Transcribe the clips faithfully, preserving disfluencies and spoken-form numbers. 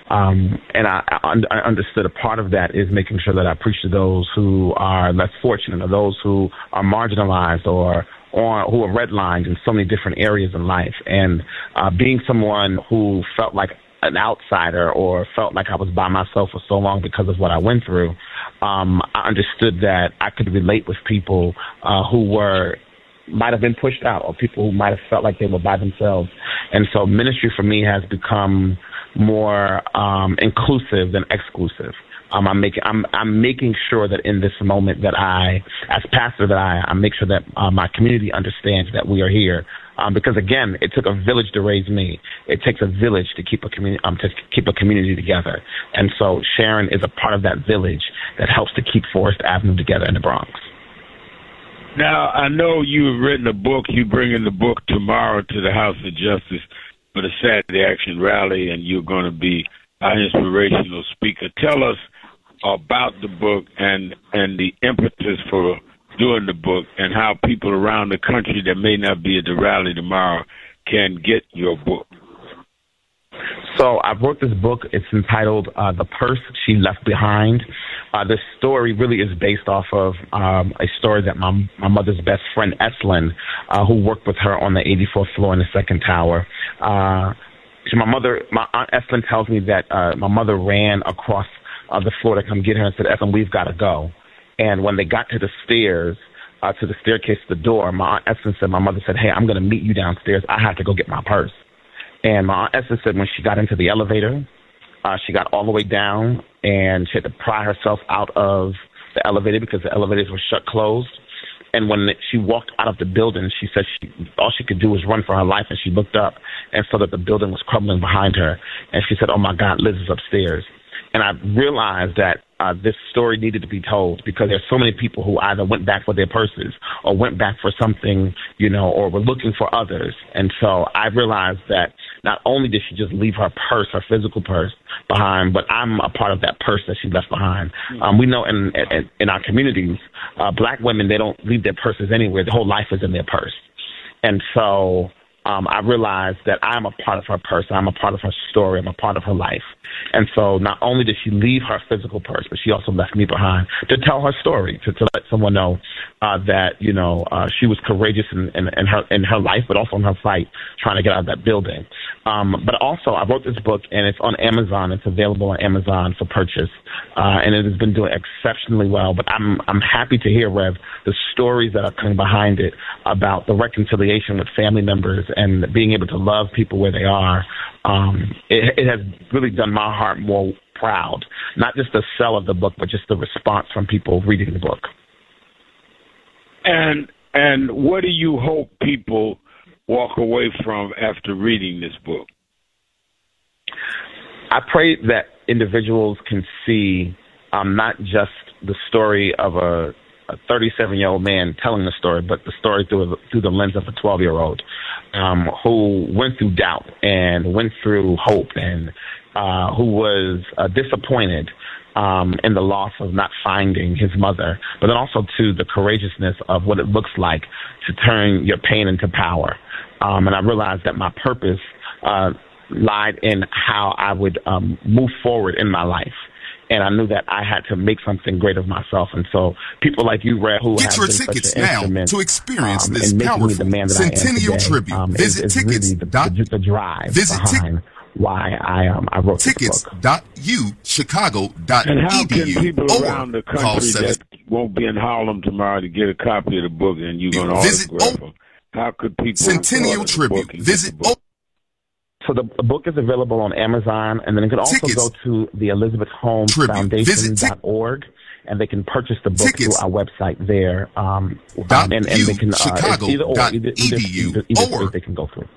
Um, and I, I, I understood a part of that is making sure that I preach to those who are less fortunate, or those who are marginalized, or or who are redlined in so many different areas in life. And uh, being someone who felt like an outsider, or felt like I was by myself for so long because of what I went through, um, I understood that I could relate with people uh, who were might have been pushed out, or people who might have felt like they were by themselves. And so ministry for me has become more um, inclusive than exclusive. Um, I'm making I'm I'm making sure that in this moment that I, as pastor, that I, I make sure that uh, my community understands that we are here. Um, because again, it took a village to raise me. It takes a village to keep a community um, to keep a community together. And so Sharon is a part of that village that helps to keep Forest Avenue together in the Bronx. Now, I know you've written a book. You bring in the book tomorrow to the House of Justice for the Saturday Action Rally, and you're going to be our inspirational speaker. Tell us about the book and, and the impetus for doing the book, and how people around the country that may not be at the rally tomorrow can get your book. So I wrote this book. It's entitled uh, The Purse She Left Behind. Uh, this story really is based off of um, a story that my, my mother's best friend, Eslyn, uh, who worked with her on the eighty-fourth floor in the second tower. Uh, so my mother, my Aunt Eslyn tells me that uh, my mother ran across uh, the floor to come get her and said, Eslyn, we've got to go. And when they got to the stairs, uh, to the staircase to the door, my Aunt Eslyn said, my mother said, hey, I'm going to meet you downstairs. I have to go get my purse. And my Aunt Eslyn said when she got into the elevator, uh, she got all the way down, and she had to pry herself out of the elevator because the elevators were shut closed. And when she walked out of the building, she said she, all she could do was run for her life, and she looked up and saw that the building was crumbling behind her. And she said, oh, my God, Liz is upstairs. And I realized that uh, this story needed to be told, because there's so many people who either went back for their purses, or went back for something, you know, or were looking for others. And so I realized that not only did she just leave her purse, her physical purse, behind, but I'm a part of that purse that she left behind. Um, we know in, in, in our communities, uh, black women, they don't leave their purses anywhere. Their whole life is in their purse. And so um, I realized that I'm a part of her purse. I'm a part of her story. I'm a part of her life. And so not only did she leave her physical purse, but she also left me behind to tell her story, to, to let someone know uh, that, you know, uh, she was courageous in, in, in her in her life, but also in her fight trying to get out of that building. Um, but also, I wrote this book, and it's on Amazon. It's available on Amazon for purchase, uh, and it has been doing exceptionally well. But I'm I'm happy to hear, Rev, the stories that are coming behind it about the reconciliation with family members and being able to love people where they are. Um, it, it has really done my heart more proud, not just the sell of the book, but just the response from people reading the book. And and what do you hope people walk away from after reading this book? I pray that individuals can see um, not just the story of a a thirty-seven-year-old man telling the story, but the story through through the lens of a twelve-year-old um, who went through doubt and went through hope, and uh, who was uh, disappointed um, in the loss of not finding his mother, but then also to the courageousness of what it looks like to turn your pain into power. Um, and I realized that my purpose uh, lied in how I would um, move forward in my life. And I knew that I had to make something great of myself. And so people like you, Red, who Get have your been tickets such an now instrument to experience um, this in making powerful me the man that Centennial I am today, tribute. um, Visit is, is tickets. really the, the, the drive visit behind tic- why I um I wrote tickets this book. dot u chicago dot e d u. And how can people or around the call country seven- that won't be in Harlem tomorrow to get a copy of the book, and you're going to Visit autograph o- them? How could people Centennial order the book tribute. and get Visit the book? So the, the book is available on Amazon, and then you can also Tickets. go to the Elizabeth Holmes Tribute. Foundation Visit tic- dot org, and they can purchase the book Tickets. through our website there. Um, Dot um, and, and U, they can uh, it's Chicago either or, dot either, either, edu, either, either or- place they can go through.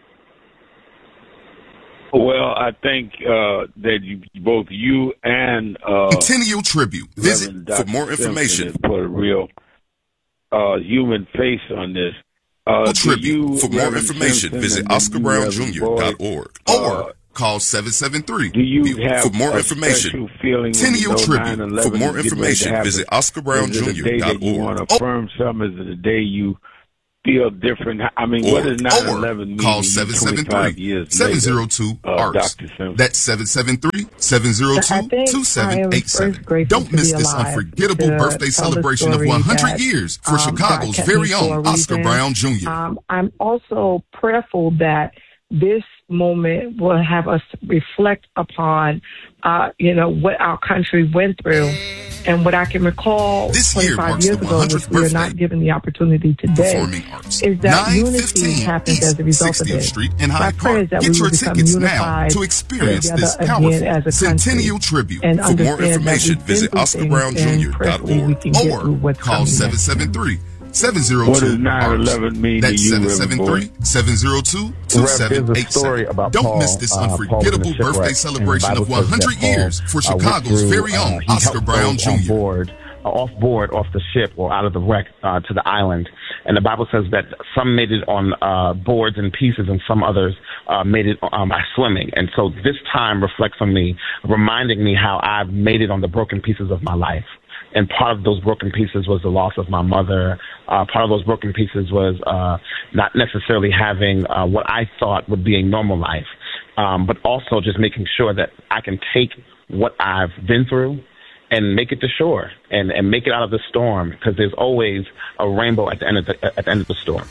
Well, I think uh, that you, both you and uh, Centennial tribute. Visit Reverend for Doctor more Simpson information. has put a real uh, human face on this. Uh, do Tribute. you, For more Reverend information, Simpson, visit and do oscar you, brown Reverend junior dot Boyd, org uh, or call seven seven three. Do you have for more a information? special feeling when you Centennial know tribute. nine eleven For more is getting ready to information, happen? visit oscar brown Is it a junior day dot that you org. want to affirm something? Is it a day you feel different? I mean, or, what does nine eleven mean? Call seven seven three, seven zero two, A R C S. That's seven seven three, seven zero two, two seven eight seven. Don't miss this unforgettable birthday celebration of one hundred that, years for um, Chicago's very own Oscar Brown Junior Um, I'm also prayerful that this moment will have us reflect upon, uh, you know, what our country went through. And what I can recall this year twenty-five years ago, which we are not given the opportunity today, is that unity happens as a result of it. Street in Hyde Park. Get your tickets now to experience this powerful Centennial tribute. For more information, visit oscar brown junior dot org or call seven seven three, seven zero two, what does nine eleven mean That's to you, seven seven three, seven zero two, two seven eight seven. Don't Paul, miss this uh, unforgettable birthday celebration of one hundred years for Chicago's uh, through, very own uh, Oscar Brown Junior Board, uh, off board, off the ship, or out of the wreck uh, to the island. And the Bible says that some made it on uh, boards and pieces, and some others uh, made it um, by swimming. And so this time reflects on me, reminding me how I've made it on the broken pieces of my life. And part of those broken pieces was the loss of my mother. Uh, part of those broken pieces was uh, not necessarily having uh, what I thought would be a normal life, um, but also just making sure that I can take what I've been through and make it to shore and, and make it out of the storm, because there's always a rainbow at the end of the, at the end of the storm.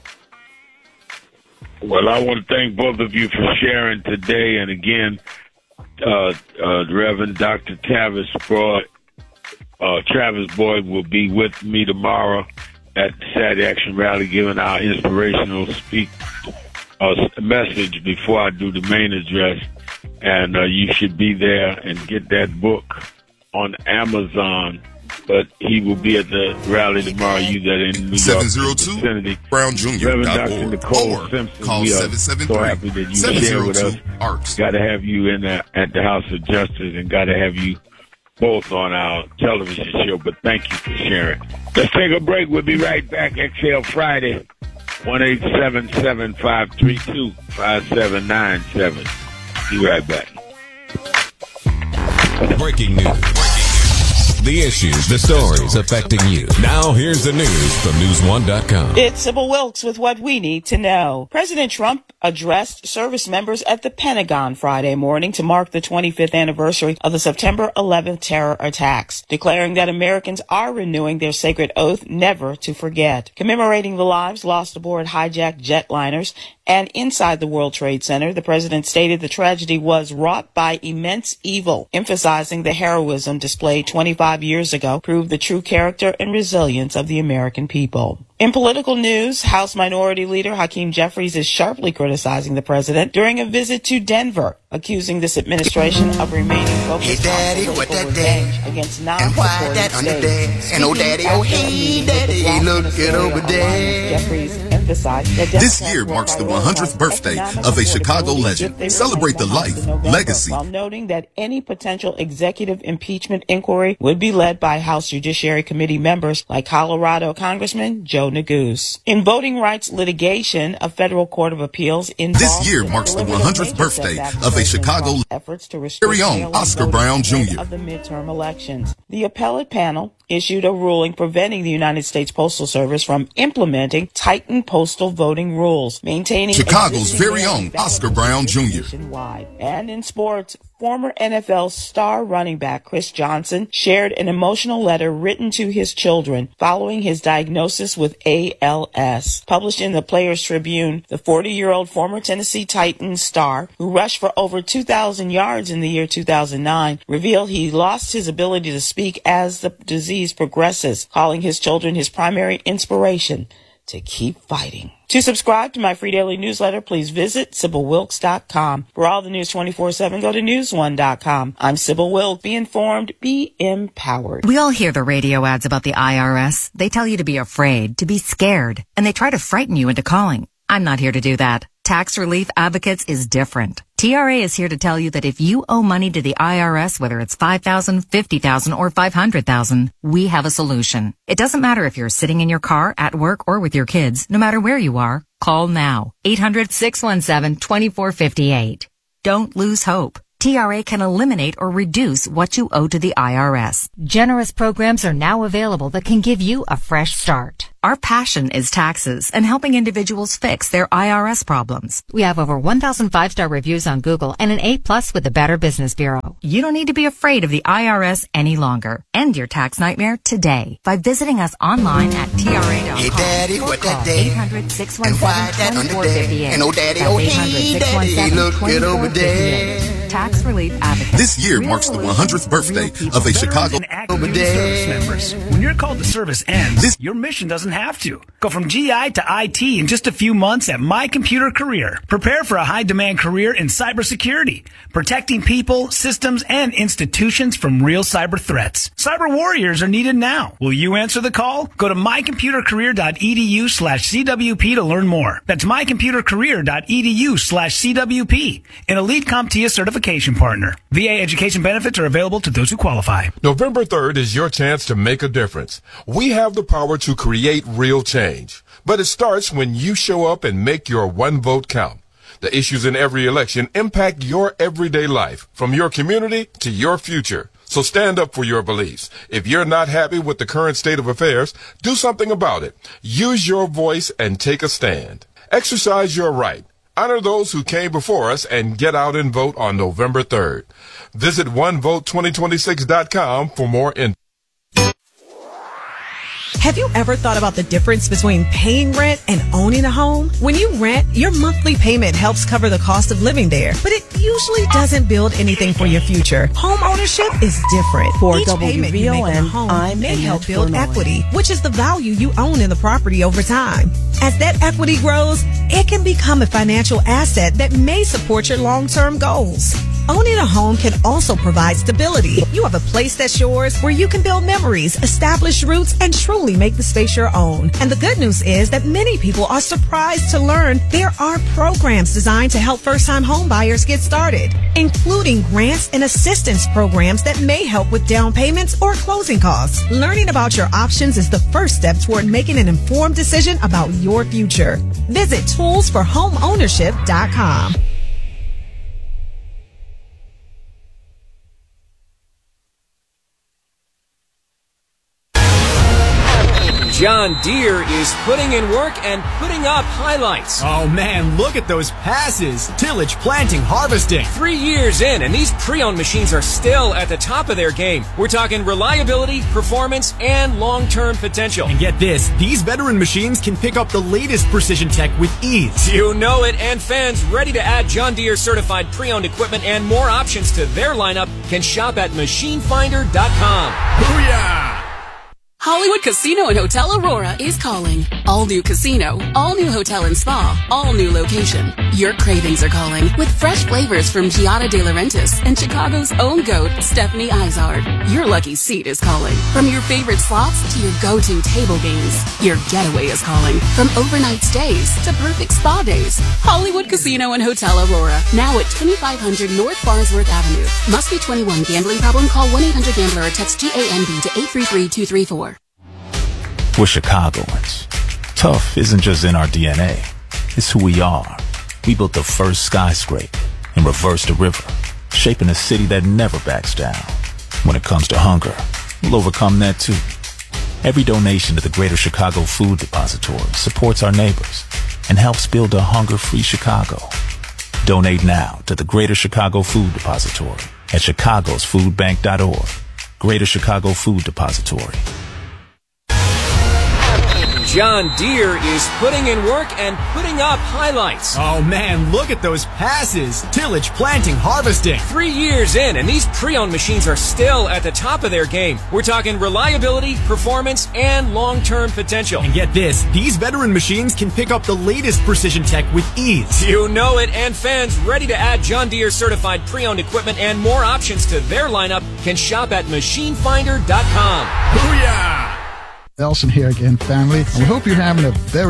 Well, I want to thank both of you for sharing today. And again, uh, uh, Reverend Doctor Tavis Boyd, uh, Travis Boyd will be with me tomorrow at the Saturday Action Rally, giving our inspirational speak uh, message before I do the main address. And uh, you should be there and get that book on Amazon. But he will be at the rally tomorrow. You that in New seven zero two, York Brown Junior Reverend Doctor Nicole Simpson. Call we are seven seven so three, happy that you seven share zero with two, us. A R C S. Got to have you in the, at the House of Justice, and got to have you both on our television show. But thank you for sharing. Let's take a break. We'll be right back. Exhale Friday, one eight seven seven, five three two, five seven nine seven. Be right back. Breaking news. The issues, the stories affecting you. Now here's the news from news one dot com. It's Sybil Wilkes with what we need to know. President Trump addressed service members at the Pentagon Friday morning to mark the twenty-fifth anniversary of the September eleventh terror attacks, declaring that Americans are renewing their sacred oath never to forget. Commemorating the lives lost aboard hijacked jetliners and inside the World Trade Center, the president stated the tragedy was wrought by immense evil, emphasizing the heroism displayed twenty-five years ago proved the true character and resilience of the American people. In political news, House Minority Leader Hakeem Jeffries is sharply criticizing the president during a visit to Denver, accusing this administration of remaining focused hey, daddy, on what political that revenge day? against And why that non-supporting under there? states. And oh daddy, oh hey daddy, look it over there. Jeffries emphasized that This year marks the one hundredth birthday of a Chicago legend. Celebrate the life, legacy, while noting that any potential executive impeachment inquiry would be led by House Judiciary Committee members like Colorado Congressman Joe Neguse. In voting rights litigation, a federal court of appeals involved This year marks the one hundredth birthday of a Chicago efforts to restrict very own Oscar Brown Junior of the midterm elections. The appellate panel issued a ruling preventing the United States Postal Service from implementing tightened postal voting rules, maintaining Chicago's very own Oscar Brown Junior nationwide. And in sports, former N F L star running back Chris Johnson shared an emotional letter written to his children following his diagnosis with A L S. Published in the Players Tribune, the forty-year-old former Tennessee Titans star, who rushed for over two thousand yards in the year two thousand nine, revealed he lost his ability to speak as the disease progresses, calling his children his primary inspiration to keep fighting. To subscribe to my free daily newsletter, please visit Sybil Wilkes dot com. For all the news twenty-four seven, go to news one dot com. I'm Sybil Wilkes. Be informed, be empowered. We all hear the radio ads about the I R S. They tell you to be afraid, to be scared, and they try to frighten you into calling. I'm not here to do that. Tax Relief Advocates is different. T R A is here to tell you that if you owe money to the I R S, whether it's five thousand dollars, fifty thousand dollars, or five hundred thousand dollars, we have a solution. It doesn't matter if you're sitting in your car, at work, or with your kids. No matter where you are, call now. eight hundred, six one seven, two four five eight. Don't lose hope. T R A can eliminate or reduce what you owe to the I R S. Generous programs are now available that can give you a fresh start. Our passion is taxes and helping individuals fix their I R S problems. We have over one thousand five-star reviews on Google and an A plus with the Better Business Bureau. You don't need to be afraid of the I R S any longer. End your tax nightmare today by visiting us online at T R A dot com. Hey, Daddy, what that day? eight hundred, six one seven, two four five eight. And oh, Daddy, oh, hey, Daddy, look good over there. Tax Relief Advocate. This year marks the one hundredth birthday of a Chicago over service members. When your call to service ends, this your mission doesn't have to. Go from G I to I T in just a few months at My Computer Career. Prepare for a high-demand career in cybersecurity, protecting people, systems, and institutions from real cyber threats. Cyber warriors are needed now. Will you answer the call? Go to mycomputercareer.edu slash CWP to learn more. That's mycomputercareer.edu slash CWP. An Elite CompTIA certification partner. V A education benefits are available to those who qualify. November third is your chance to make a difference. We have the power to create real change. But it starts when you show up and make your one vote count. The issues in every election impact your everyday life, from your community to your future. So stand up for your beliefs. If you're not happy with the current state of affairs, do something about it. Use your voice and take a stand. Exercise your right. Honor those who came before us and get out and vote on November third. Visit one vote twenty twenty-six dot com for more info. Have you ever thought about the difference between paying rent and owning a home? When you rent, your monthly payment helps cover the cost of living there, but it usually doesn't build anything for your future. Home ownership is different. For Each payment you make in a home I'm may help build Illinois. equity, which is the value you own in the property over time. As that equity grows, it can become a financial asset that may support your long-term goals. Owning a home can also provide stability. You have a place that's yours where you can build memories, establish roots, and truly make the space your own. And the good news is that many people are surprised to learn there are programs designed to help first-time home buyers get started, including grants and assistance programs that may help with down payments or closing costs. Learning about your options is the first step toward making an informed decision about your future. Visit tools for home ownership dot com. John Deere is putting in work and putting up highlights. Oh man, look at those passes. Tillage, planting, harvesting. Three years in, and these pre-owned machines are still at the top of their game. We're talking reliability, performance, and long-term potential. And get this, these veteran machines can pick up the latest precision tech with ease. You know it, and fans ready to add John Deere certified pre-owned equipment and more options to their lineup can shop at machine finder dot com. Booyah! Hollywood Casino and Hotel Aurora is calling. All new casino, all new hotel and spa, all new location. Your cravings are calling with fresh flavors from Giada De Laurentiis and Chicago's own goat, Stephanie Izard. Your lucky seat is calling. From your favorite slots to your go-to table games, your getaway is calling. From overnight stays to perfect spa days. Hollywood Casino and Hotel Aurora, now at twenty-five hundred North Farnsworth Avenue. Must be twenty-one. Gambling problem? Call one eight hundred gambler or text G A N B to eight three three two three four. We're Chicagoans. Tough isn't just in our D N A. It's who we are. We built the first skyscraper and reversed the river, shaping a city that never backs down. When it comes to hunger, we'll overcome that too. Every donation to the Greater Chicago Food Depository supports our neighbors and helps build a hunger-free Chicago. Donate now to the Greater Chicago Food Depository at chicagos food bank dot org. Greater Chicago Food Depository. John Deere is putting in work and putting up highlights. Oh man, look at those passes. Tillage, planting, harvesting. Three years in, and these pre-owned machines are still at the top of their game. We're talking reliability, performance, and long-term potential. And get this, these veteran machines can pick up the latest precision tech with ease. You know it, and fans ready to add John Deere certified pre-owned equipment and more options to their lineup can shop at machine finder dot com. Booyah! Elson here again, family. And we hope you're having a very